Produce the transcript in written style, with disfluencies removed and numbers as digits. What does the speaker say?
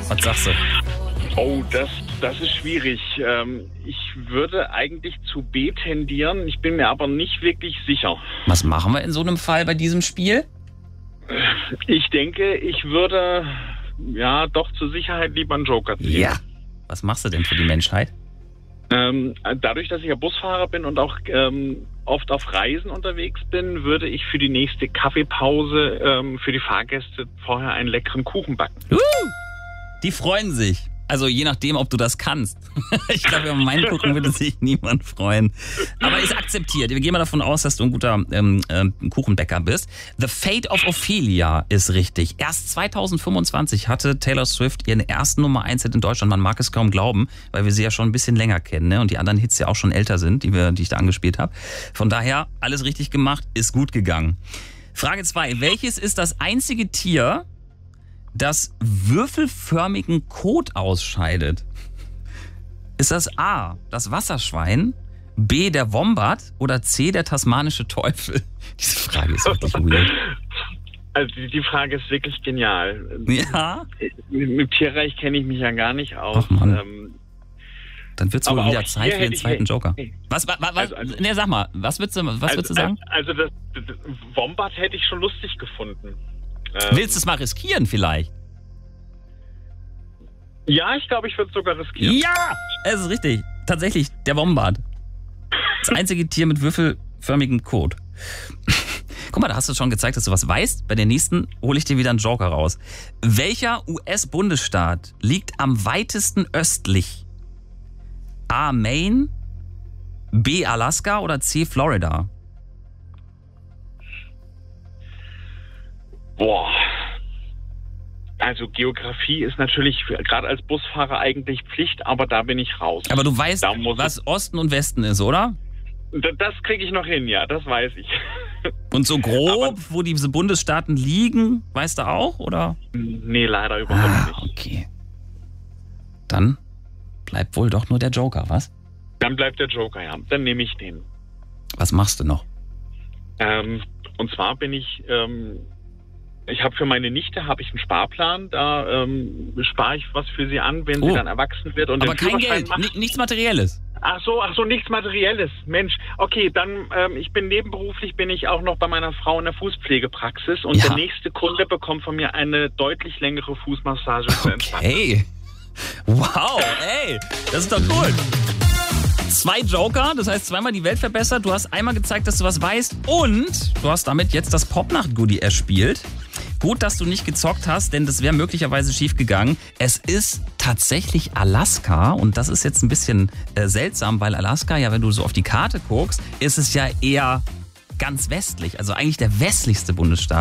Was sagst du? Oh, das ist schwierig. Ich würde eigentlich zu B tendieren. Ich bin mir aber nicht wirklich sicher. Was machen wir in so einem Fall bei diesem Spiel? Ich denke, ich würde ja doch zur Sicherheit lieber einen Joker ziehen. Ja. Was machst du denn für die Menschheit? Dadurch, dass ich ja Busfahrer bin und auch oft auf Reisen unterwegs bin, würde ich für die nächste Kaffeepause für die Fahrgäste vorher einen leckeren Kuchen backen. Die freuen sich. Also je nachdem, ob du das kannst. Ich glaube, über meinen Kuchen würde sich niemand freuen. Aber ist akzeptiert. Wir gehen mal davon aus, dass du ein guter Kuchenbäcker bist. The Fate of Ophelia ist richtig. Erst 2025 hatte Taylor Swift ihren ersten Nummer 1 Hit in Deutschland. Man mag es kaum glauben, weil wir sie ja schon ein bisschen länger kennen, ne? Und die anderen Hits ja auch schon älter sind, die ich da angespielt habe. Von daher, alles richtig gemacht, ist gut gegangen. Frage 2. Welches ist das einzige Tier, das würfelförmigen Kot ausscheidet? Ist das A, das Wasserschwein, B, der Wombat oder C, der tasmanische Teufel? Diese Frage ist wirklich weird. Also die Frage ist wirklich genial. Ja? Mit Tierreich kenne ich mich ja gar nicht aus. Ach Mann. Dann wird es wohl wieder Zeit für den zweiten Joker. Was? Nee, sag mal, was würdest du sagen? Also das Wombat hätte ich schon lustig gefunden. Willst du es mal riskieren vielleicht? Ja, ich glaube, ich würde es sogar riskieren. Ja, es ist richtig. Tatsächlich, der Wombat. Das einzige Tier mit würfelförmigem Kot. Guck mal, da hast du schon gezeigt, dass du was weißt. Bei der nächsten hole ich dir wieder einen Joker raus. Welcher US-Bundesstaat liegt am weitesten östlich? A, Maine, B, Alaska oder C, Florida? Boah. Also Geografie ist natürlich gerade als Busfahrer eigentlich Pflicht, aber da bin ich raus. Aber du weißt, was Osten und Westen ist, oder? Das kriege ich noch hin, ja, das weiß ich. Und so grob, wo diese Bundesstaaten liegen, weißt du auch, oder? Nee, leider überhaupt nicht. Okay. Dann bleibt wohl doch nur der Joker, was? Dann bleibt der Joker, ja. Dann nehme ich den. Was machst du noch? Und zwar bin ich... Ich habe für meine Nichte einen Sparplan, da spare ich was für sie an, wenn sie dann erwachsen wird. Und aber kein Geld, nichts Materielles. Ach so, nichts Materielles. Mensch, okay, dann ich bin nebenberuflich, bin ich auch noch bei meiner Frau in der Fußpflegepraxis und der nächste Kunde bekommt von mir eine deutlich längere Fußmassage zur Entspannung. Okay. Wow, ey, das ist doch cool. 2 Joker, das heißt zweimal die Welt verbessert. Du hast einmal gezeigt, dass du was weißt und du hast damit jetzt das Popnacht-Goodie erspielt. Gut, dass du nicht gezockt hast, denn das wäre möglicherweise schief gegangen. Es ist tatsächlich Alaska und das ist jetzt ein bisschen seltsam, weil Alaska, ja, wenn du so auf die Karte guckst, ist es ja eher ganz westlich, also eigentlich der westlichste Bundesstaat